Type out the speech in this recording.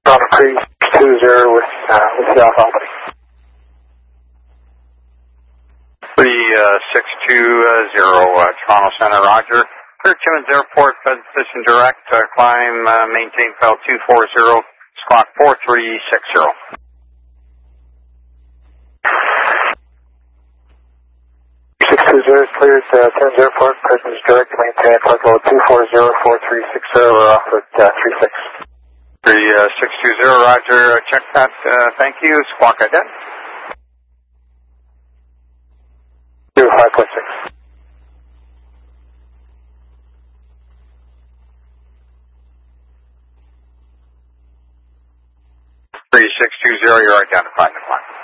Bravo Creek 20 with South Albany. 3620, Toronto Center, roger. Clear Timmins Airport, position direct, climb, maintain file 240, squawk 4360. 620 cleared Timmins Airport, presence direct, maintain flight level 240-4360, we're off at 36. 3620, roger, check that, thank you, squawk ident. 5.6. 3620, you're identifying the flight.